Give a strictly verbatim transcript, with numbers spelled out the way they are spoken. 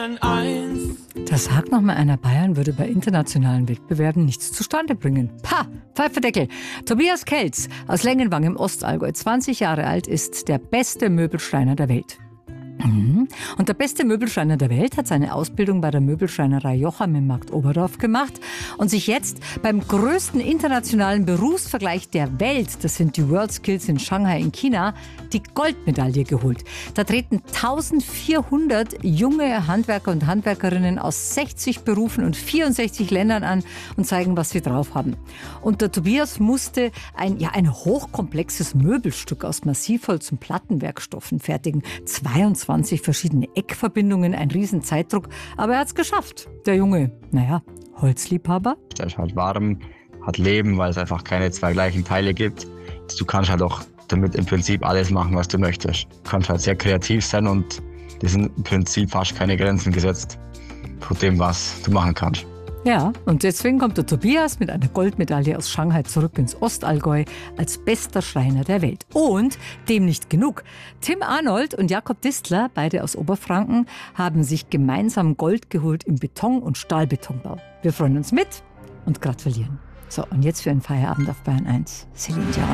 Bayern eins. Da sagt noch mal einer, Bayern würde bei internationalen Wettbewerben nichts zustande bringen. Pah, Pfeiferdeckel. Tobias Kelz aus Lengenwang im Ostallgäu, zwanzig Jahre alt, ist der beste Möbelschreiner der Welt. Mhm. Und der beste Möbelschreiner der Welt hat seine Ausbildung bei der Möbelschreinerei Jocham im Markt Oberdorf gemacht und sich jetzt beim größten internationalen Berufsvergleich der Welt, das sind die WorldSkills in Shanghai in China, die Goldmedaille geholt. Da treten eintausendvierhundert junge Handwerker und Handwerkerinnen aus sechzig Berufen und vierundsechzig Ländern an und zeigen, was sie drauf haben. Und der Tobias musste ein, ja, ein hochkomplexes Möbelstück aus Massivholz und Plattenwerkstoffen fertigen. zweiundzwanzig verschiedene Eckverbindungen, ein riesen Zeitdruck, aber er hat es geschafft. Der Junge, naja, Holzliebhaber. Der ist halt warm, hat Leben, weil es einfach keine zwei gleichen Teile gibt. Du kannst halt auch damit im Prinzip alles machen, was du möchtest. Du kannst halt sehr kreativ sein und dir sind im Prinzip fast keine Grenzen gesetzt von dem, was du machen kannst. Ja, und deswegen kommt der Tobias mit einer Goldmedaille aus Shanghai zurück ins Ostallgäu als bester Schreiner der Welt. Und dem nicht genug. Tim Arnold und Jakob Distler, beide aus Oberfranken, haben sich gemeinsam Gold geholt im Beton- und Stahlbetonbau. Wir freuen uns mit und gratulieren. So, und jetzt für einen Feierabend auf Bayern eins. Celine Dion.